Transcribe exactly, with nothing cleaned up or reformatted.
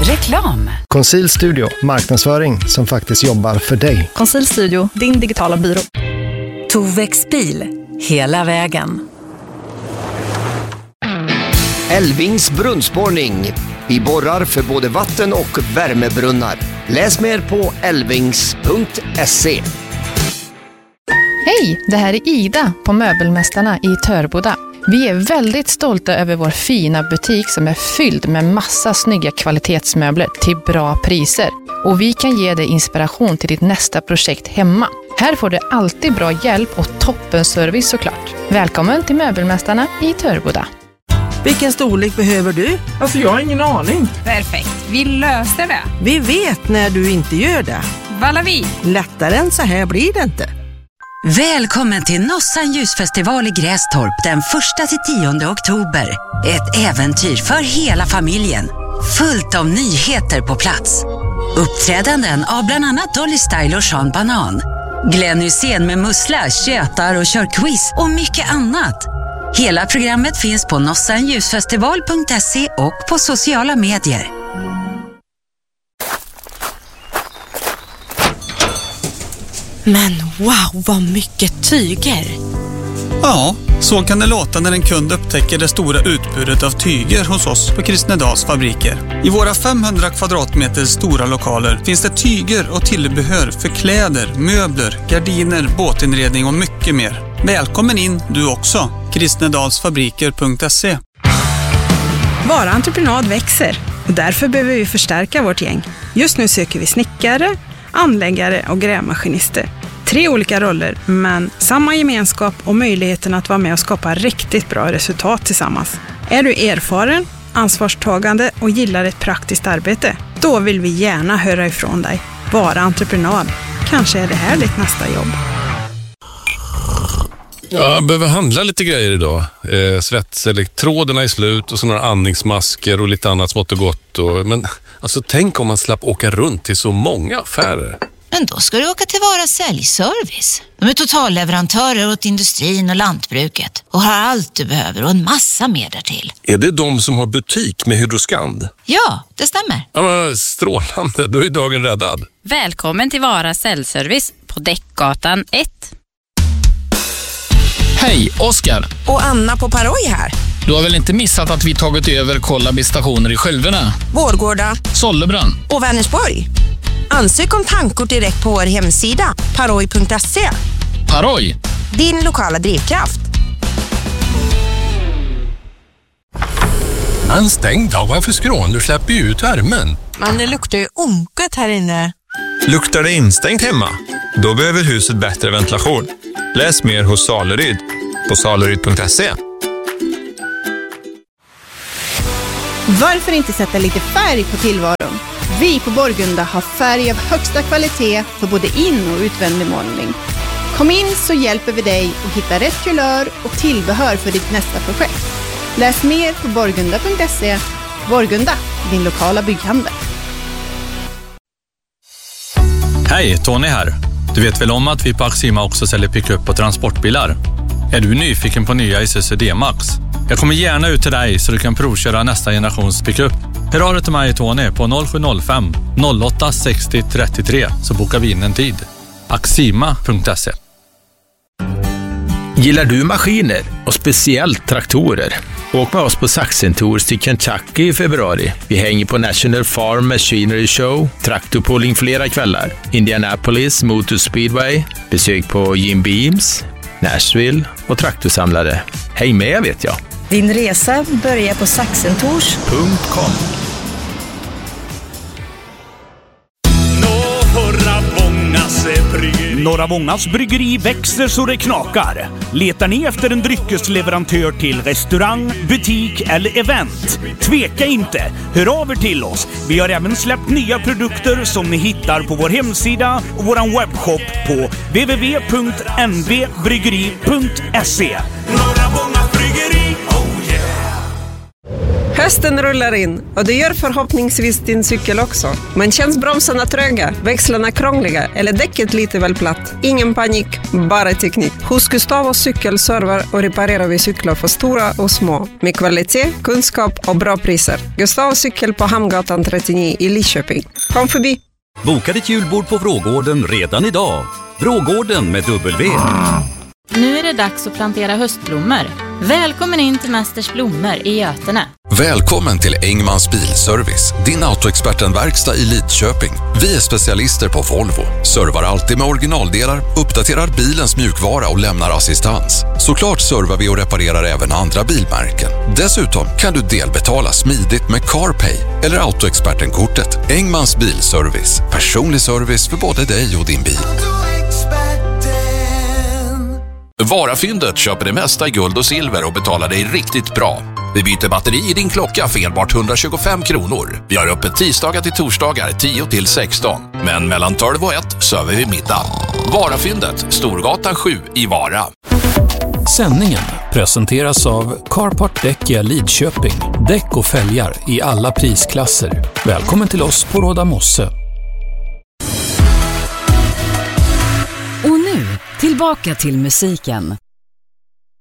Reklam. Conceal Studio, marknadsföring som faktiskt jobbar för dig. Conceal Studio, din digitala byrå. Tovex bil, hela vägen. Älvings brunnsborrning. Vi borrar för både vatten- och värmebrunnar. Läs mer på älvings punkt se. Hej, det här är Ida på Möbelmästarna i Törboda. Vi är väldigt stolta över vår fina butik som är fylld med massa snygga kvalitetsmöbler till bra priser. Och vi kan ge dig inspiration till ditt nästa projekt hemma. Här får du alltid bra hjälp och toppenservice såklart. Välkommen till Möbelmästarna i Törboda. Vilken storlek behöver du? Alltså jag har ingen aning. Perfekt, vi löser det. Vi vet när du inte gör det. Valavi. Lättare än så här blir det inte. Välkommen till Nossan ljusfestival i Grästorp den första till tionde oktober. Ett äventyr för hela familjen. Fullt av nyheter på plats. Uppträdanden av bland annat Dolly Style och Sean Banan. Glenn Hussein med mussla, tjötar och kör quiz och mycket annat. Hela programmet finns på nossan ljusfestival punkt se och på sociala medier. Men wow, vad mycket tyger! Ja, så kan det låta när en kund upptäcker det stora utbudet av tyger hos oss på Kristnedals fabriker. I våra femhundra kvadratmeter stora lokaler finns det tyger och tillbehör för kläder, möbler, gardiner, båtinredning och mycket mer. Välkommen in du också. kristnedalsfabriker punkt se. Vara entreprenad växer och därför behöver vi förstärka vårt gäng. Just nu söker vi snickare, anläggare och grävmaskinister. Tre olika roller, men samma gemenskap och möjligheten att vara med och skapa riktigt bra resultat tillsammans. Är du erfaren, ansvarstagande och gillar ett praktiskt arbete? Då vill vi gärna höra ifrån dig. Vara entreprenad. Kanske är det här ditt nästa jobb. Ja, jag behöver handla lite grejer idag. Eh, Svetselektroderna är slut och så några andningsmasker och lite annat smått och gott. Och, men alltså tänk om man slapp åka runt till så många affärer. Men då ska du åka till Vara säljservice. De är totalleverantörer åt industrin och lantbruket och har allt du behöver och en massa mer därtill. Är det de som har butik med Hydroskand? Ja, det stämmer. Ja, men strålande. Då är dagen räddad. Välkommen till Vara säljservice på Däckgatan ett. Hej, Oskar. Och Anna på Paroj här. Du har väl inte missat att vi tagit över Kollabi-stationer i Skälverna, Vårgårda, Sollebrunn och Vänersborg. Ansök om tankkort direkt på vår hemsida paroj punkt se. Paroj, din lokala drivkraft. En stängd dag, varför skrån? Du släpper ju ut värmen. Men det luktar ju onket här inne. Luktar det instängt hemma? Då behöver huset bättre ventilation. Läs mer hos Saleryd på saleryd punkt se. Varför inte sätta lite färg på tillvaron? Vi på Borgunda har färg av högsta kvalitet för både in- och utvändig målning. Kom in så hjälper vi dig att hitta rätt kulör och tillbehör för ditt nästa projekt. Läs mer på borgunda punkt se. Borgunda, din lokala bygghandel. Hej, Tony här. Du vet väl om att vi på Axima också säljer pickup och transportbilar? Är du nyfiken på nya Isuzu D-Max? Jag kommer gärna ut till dig så du kan provköra nästa generations pickup. Hör av dig till mig, Tony, på noll sju noll fem noll åtta sex noll tre tre så bokar vi in en tid. Axima punkt se. Gillar du maskiner och speciellt traktorer? Åk med oss på Saxen Tours till Kentucky i februari. Vi hänger på National Farm Machinery Show, traktorpulling flera kvällar, Indianapolis Motor Speedway, besök på Jim Beams, Nashville och traktorsamlare. Häng med vet jag. Din resa börjar på saxentours punkt com. Norra Vångas bryggeri växer så det knakar. Letar ni efter en dryckesleverantör till restaurang, butik eller event? Tveka inte, hör av er till oss. Vi har även släppt nya produkter som ni hittar på vår hemsida och vår webbshop på w w w punkt n v bryggeri punkt se. Norra Vångas bryggeri, oh yeah! Hösten rullar in och det gör förhoppningsvis din cykel också. Men känns bromsarna tröga, växlarna krångliga eller däcket lite väl platt? Ingen panik, bara teknik. Hos Gustavos cykelserver och reparerar vi cyklar för stora och små. Med kvalitet, kunskap och bra priser. Gustavos cykel på Hamngatan trettionio i Lidköping. Kom förbi! Boka ditt julbord på Vrågården redan idag. Vrågården med W. Nu är det dags att plantera höstblommor. Välkommen in till Mästers blommor i Götene. Välkommen till Engmans bilservice, din autoexpertenverkstad i Lidköping. Vi är specialister på Volvo, servar alltid med originaldelar, uppdaterar bilens mjukvara och lämnar assistans. Såklart servar vi och reparerar även andra bilmärken. Dessutom kan du delbetala smidigt med CarPay eller autoexpertenkortet. Engmans bilservice, personlig service för både dig och din bil. Varafyndet köper det mesta i guld och silver och betalar dig riktigt bra. Vi byter batteri i din klocka för enbart hundratjugofem kronor. Vi har öppet tisdagar till torsdagar tio till sexton. Men mellan tolv och ett server vi middag. Varafyndet, Storgatan sju i Vara. Sändningen presenteras av Carport Däckia Lidköping. Däck och fälgar i alla prisklasser. Välkommen till oss på Råda Mosse. Och nu, tillbaka till musiken.